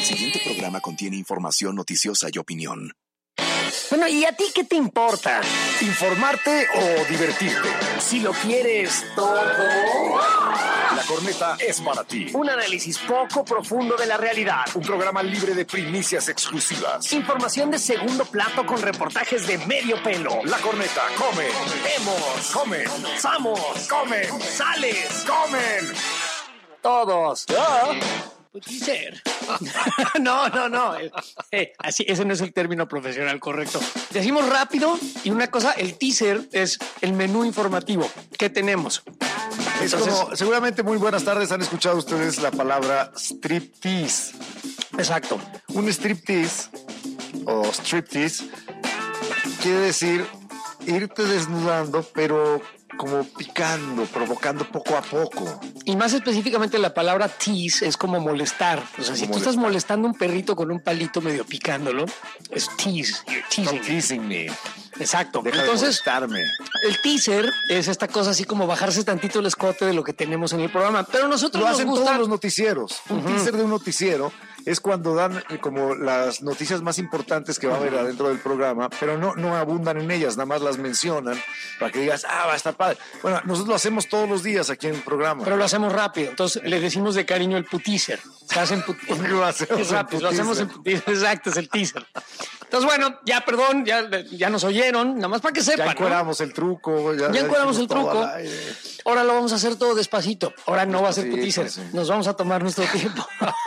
siguiente programa contiene información noticiosa y opinión. Bueno, ¿y a ti qué te importa? ¿Informarte o divertirte? Si lo quieres todo. La Corneta es para ti. Un análisis poco profundo de la realidad. Un programa libre de primicias exclusivas. Información de segundo plato con reportajes de medio pelo. La Corneta come. Vemos. Comen. Vamos. Comen. Sales. Comen. Todos. Teaser. No. Así, ese no es el término profesional correcto. Decimos rápido y una cosa, el teaser es el menú informativo. ¿Qué tenemos? Es como, seguramente muy buenas tardes, han escuchado ustedes la palabra striptease. Exacto. Un striptease o striptease quiere decir irte desnudando, pero como picando, provocando poco a poco. Y más específicamente la palabra tease es como molestar. O sea, si tú estás molestando a un perrito con un palito medio picándolo, es tease. You're teasing. Teasing me. Exacto. Deja Entonces, de molestarme. el teaser es esta cosa así como bajarse tantito el escote de lo que tenemos en el programa. Pero nosotros Lo nos hacen gusta... todos los noticieros. Un teaser de un noticiero es cuando dan como las noticias más importantes que va a haber adentro del programa, pero no abundan en ellas, nada más las mencionan para que digas, va a estar padre. Bueno, nosotros lo hacemos todos los días aquí en el programa. Pero lo hacemos rápido, entonces le decimos de cariño el puteaser. Se hacen Lo hacemos es rápido, lo hacemos en puteaser, exacto, es el teaser. Entonces, bueno, ya perdón, ya nos oyeron, nada más para que sepan. Ya encueramos el truco. Ya encueramos el truco. Ahora lo vamos a hacer todo despacito. Ahora no va a ser Sí, puteaser. pues sí. Nos vamos a tomar nuestro tiempo.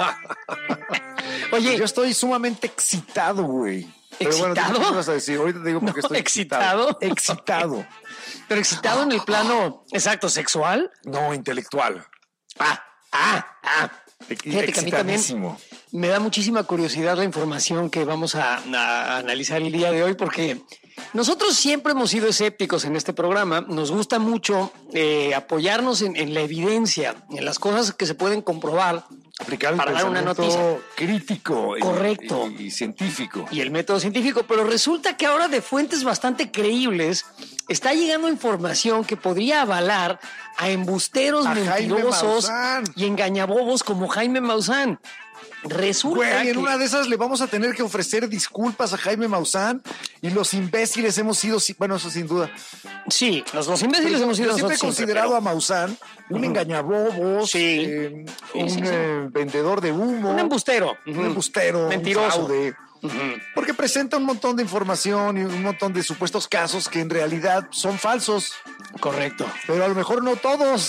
Oye, Yo estoy sumamente excitado, güey. Pero bueno, ¿excitado? ¿qué vas a decir? Ahorita te digo porque estoy ¿excitado? Excitado. pero excitado en el plano, exacto, sexual. No, intelectual. Fíjate que a mí también Excitadísimo. me da muchísima curiosidad la información que vamos a analizar el día de hoy, porque nosotros siempre hemos sido escépticos en este programa. Nos gusta mucho apoyarnos en la evidencia, en las cosas que se pueden comprobar. Aplicar el para dar una pensamiento noticia. crítico Correcto. y científico. Y el método científico, pero resulta que ahora de fuentes bastante creíbles está llegando información que podría avalar a embusteros A Jaime mentirosos Maussan. y engañabobos como Jaime Maussan. Resulta Güey, en que... una de esas le vamos a tener que ofrecer disculpas a Jaime Maussan y los imbéciles hemos sido, bueno, eso sin duda. Sí, los imbéciles hemos sido Yo siempre he nosotros considerado pero- a Maussan un engañabobos, Sí. un vendedor de humo, Un embustero. un embustero, Mentiroso. un fraude. Porque presenta un montón de información y un montón de supuestos casos que en realidad son falsos, Correcto. pero a lo mejor no todos.